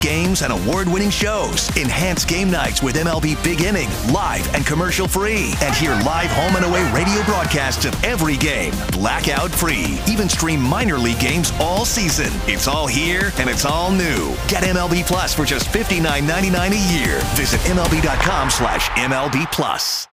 games and award-winning shows. Enhance game nights with MLB Big Inning, live and commercial-free. And hear live home and away radio broadcasts of every game, blackout-free. Even stream minor league games all season. It's all here, and it's all new. Get MLB Plus for just $59.99 a year. Visit MLB.com/MLB Plus.